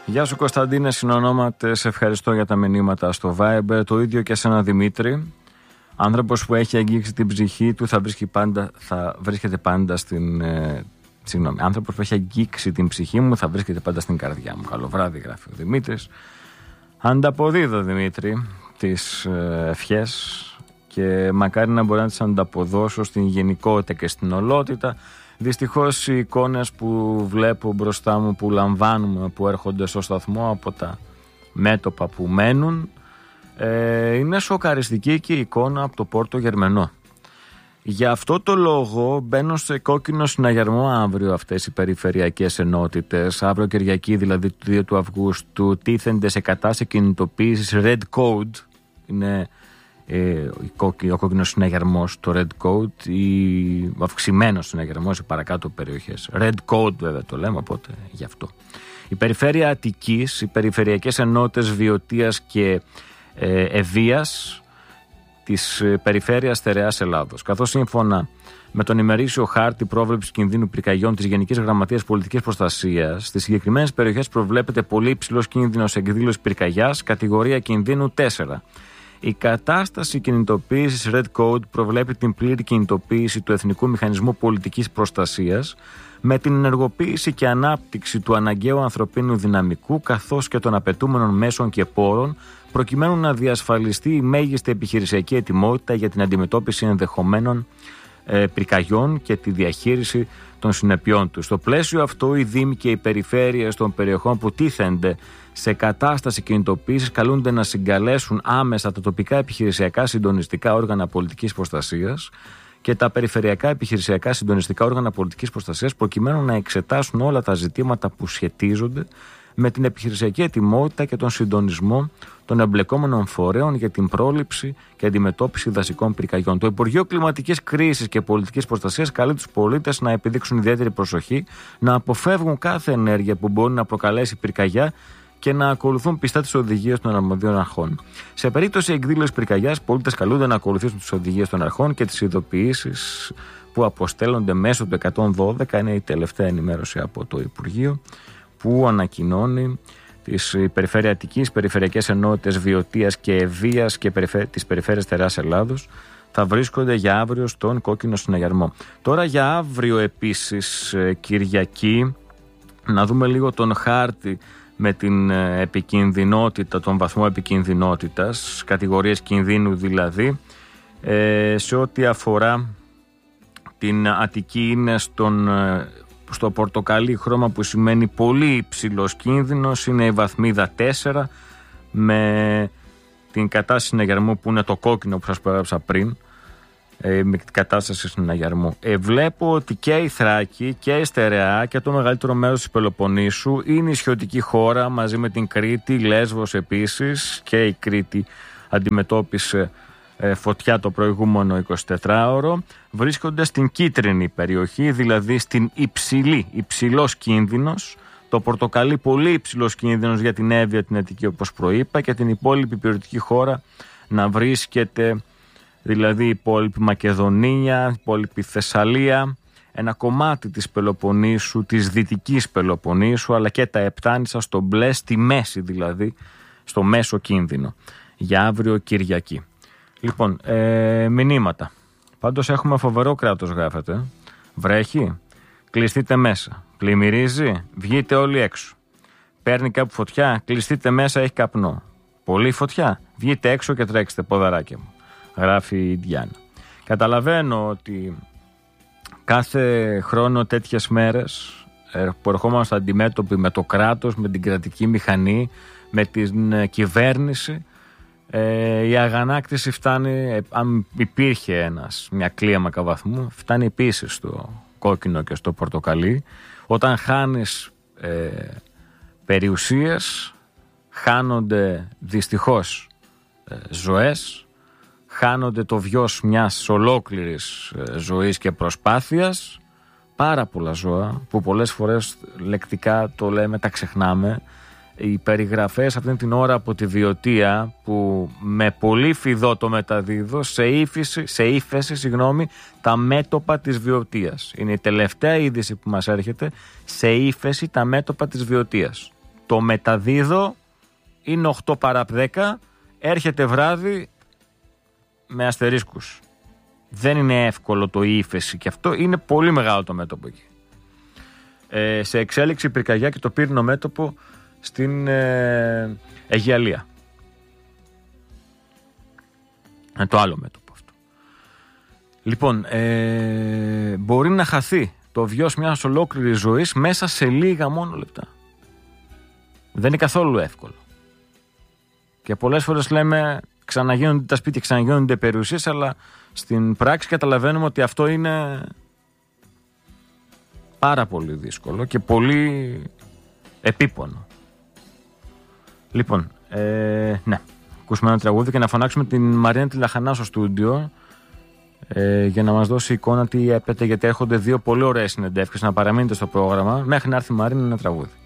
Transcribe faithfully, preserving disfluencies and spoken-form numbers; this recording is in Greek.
Γεια σου Κωνσταντίνε, συνονόματες, ευχαριστώ για τα μηνύματα στο Viber. Το ίδιο και σε ένα Δημήτρη. Άνθρωπος που έχει αγγίξει την ψυχή του θα, βρίσκει πάντα, θα βρίσκεται πάντα στην... Ε, συγγνώμη, άνθρωπος που έχει αγγίξει την ψυχή μου θα βρίσκεται πάντα στην καρδιά μου. Καλό βράδυ, γράφει ο Δημήτρης. Ανταποδίδω, Δημήτρη, τις ε, ευχές και μακάρι να μπορεί να τις ανταποδώσω στην γενικότητα και στην ολότητα. Δυστυχώς οι εικόνες που βλέπω μπροστά μου, που λαμβάνουμε, που έρχονται στο σταθμό από τα μέτωπα που μένουν, ε, είναι σοκαριστική και η εικόνα από το Πόρτο Γερμενό. Γι' αυτό το λόγο μπαίνω σε κόκκινο συναγερμό αύριο αυτές οι περιφερειακές ενότητες. Αύριο Κυριακή, δηλαδή του δύο του Αυγούστου, τίθενται σε κατάσταση κινητοποίησης Red Code. Είναι ε, ο κόκκινος συναγερμός, το Red Code, ή ο αυξημένος συναγερμός, οι παρακάτω περιοχές. Red Code βέβαια το λέμε, οπότε γι' αυτό. Η περιφέρεια Αττικής, οι περιφερειακές ενότητες Βιωτίας και ε, Ευβοίας της περιφέρειας Στερεάς Ελλάδος. Καθώς σύμφωνα με τον ημερήσιο χάρτη πρόβλεψης κινδύνου πυρκαγιών της Γενικής Γραμματείας Πολιτικής Προστασίας, στις συγκεκριμένες περιοχές προβλέπεται πολύ υψηλός κίνδυνος εκδήλωσης πυρκαγιάς, κατηγορία κινδύνου τέσσερα. Η κατάσταση κινητοποίησης Red Code προβλέπει την πλήρη κινητοποίηση του Εθνικού Μηχανισμού Πολιτικής Προστασίας με την ενεργοποίηση και ανάπτυξη του αναγκαίου ανθρωπίνου δυναμικού καθώς και των απαιτούμενων μέσων και πόρων προκειμένου να διασφαλιστεί η μέγιστη επιχειρησιακή ετοιμότητα για την αντιμετώπιση ενδεχομένων ε, πυρκαγιών και τη διαχείριση των συνεπειών του. Στο πλαίσιο αυτό, οι Δήμοι και οι περιφέρειες των περιοχών που τίθενται σε κατάσταση κινητοποίησης καλούνται να συγκαλέσουν άμεσα τα τοπικά επιχειρησιακά συντονιστικά όργανα πολιτικής προστασίας και τα περιφερειακά επιχειρησιακά συντονιστικά όργανα πολιτικής προστασίας προκειμένου να εξετάσουν όλα τα ζητήματα που σχετίζονται με την επιχειρησιακή ετοιμότητα και τον συντονισμό των εμπλεκόμενων φορέων για την πρόληψη και αντιμετώπιση δασικών πυρκαγιών. Το Υπουργείο Κλιματικής Κρίσης και Πολιτικής Προστασίας καλεί τους πολίτες να επιδείξουν ιδιαίτερη προσοχή, να αποφεύγουν κάθε ενέργεια που μπορεί να προκαλέσει πυρκαγιά και να ακολουθούν πιστά τις οδηγίες των αρμοδίων αρχών. Σε περίπτωση εκδήλωσης πυρκαγιάς, πολίτες καλούνται να ακολουθήσουν τις οδηγίες των αρχών και τις ειδοποιήσεις που αποστέλλονται μέσω του εκατόν δώδεκα. Είναι η τελευταία ενημέρωση από το Υπουργείο που ανακοινώνει τις περιφέρεια Αττικής, περιφερειακές ενότητες Βιωτίας και Ευβοίας και τις περιφέρειες Στερεάς Ελλάδος θα βρίσκονται για αύριο στον κόκκινο συναγερμό. Τώρα για αύριο επίσης Κυριακή, να δούμε λίγο τον χάρτη με την επικινδυνότητα, τον βαθμό επικινδυνότητας, κατηγορίες κινδύνου δηλαδή, σε ό,τι αφορά την Αττική είναι στον... στο πορτοκαλί χρώμα που σημαίνει πολύ υψηλός κίνδυνος, είναι η βαθμίδα τέσσερα, με την κατάσταση συναγερμού που είναι το κόκκινο που σας προέγραψα πριν, ε, με την κατάσταση συναγερμού. Ε, βλέπω ότι και η Θράκη και η Στερεά και το μεγαλύτερο μέρος της Πελοποννήσου είναι ισιωτική χώρα μαζί με την Κρήτη, Λέσβος επίσης, και η Κρήτη αντιμετώπισε φωτιά το προηγούμενο εικοσιτετράωρο, βρίσκονται στην κίτρινη περιοχή, δηλαδή στην υψηλή, υψηλός κίνδυνος, το πορτοκαλί πολύ υψηλός κίνδυνος για την Εύβοια, την Αττική όπως προείπα, και την υπόλοιπη υπηρετική χώρα να βρίσκεται, δηλαδή η υπόλοιπη Μακεδονία, η υπόλοιπη Θεσσαλία, ένα κομμάτι της Πελοποννήσου, της δυτικής Πελοποννήσου, αλλά και τα Επτάνησα στο μπλε, στη μέση δηλαδή, στο μέσο κίνδυνο, για αύριο Κυριακή. Λοιπόν, ε, μηνύματα. Πάντως έχουμε φοβερό κράτος, γράφετε. Βρέχει, κλειστείτε μέσα. Πλημμυρίζει, βγείτε όλοι έξω. Παίρνει κάπου φωτιά, κλειστείτε μέσα, έχει καπνό. Πολύ φωτιά, βγείτε έξω και τρέξτε, ποδαράκια μου. Γράφει η Διάννα. Καταλαβαίνω ότι κάθε χρόνο τέτοιες μέρες που ερχόμαστε αντιμέτωποι με το κράτος, με την κρατική μηχανή, με την κυβέρνηση, Ε, η αγανάκτηση φτάνει, ε, αν υπήρχε ένας, μια κλίμακα βαθμού, φτάνει επίσης στο κόκκινο και στο πορτοκαλί. Όταν χάνεις ε, περιουσίες, χάνονται δυστυχώς ε, ζωές, χάνονται το βιος μιας ολόκληρης ε, ζωής και προσπάθειας, πάρα πολλά ζώα που πολλές φορές λεκτικά το λέμε, τα ξεχνάμε. Οι περιγραφές αυτήν την ώρα από τη Βιωτία, που με πολύ φιδό το μεταδίδω, σε ύφεση, σε ύφεση συγγνώμη, τα μέτωπα της Βιωτίας. Είναι η τελευταία είδηση που μας έρχεται, σε ύφεση τα μέτωπα της Βιωτίας. το μεταδίδω, είναι οκτώ παρά δέκα, έρχεται βράδυ με αστερίσκους. Δεν είναι εύκολο το ύφεση και αυτό είναι πολύ μεγάλο το μέτωπο εκεί. Ε, σε εξέλιξη πυρκαγιά και το πύρινο μέτωπο στην ε, Αιγιαλία. Είναι το άλλο μέτωπο αυτό. Λοιπόν, ε, μπορεί να χαθεί το βιος μιας ολόκληρης ζωής μέσα σε λίγα μόνο λεπτά. Δεν είναι καθόλου εύκολο. Και πολλές φορές λέμε ξαναγίνονται τα σπίτια, ξαναγίνονται περιουσίες, αλλά στην πράξη καταλαβαίνουμε ότι αυτό είναι πάρα πολύ δύσκολο και πολύ επίπονο. Λοιπόν, ε, ναι, ακούσουμε ένα τραγούδι και να φωνάξουμε την Μαρίνα τη Λαχανά στο στούντιο ε, για να μας δώσει εικόνα τι έπεται, γιατί έρχονται δύο πολύ ωραίες συνεντεύξεις. Να παραμείνετε στο πρόγραμμα μέχρι να έρθει η Μαρίνα, ένα τραγούδι.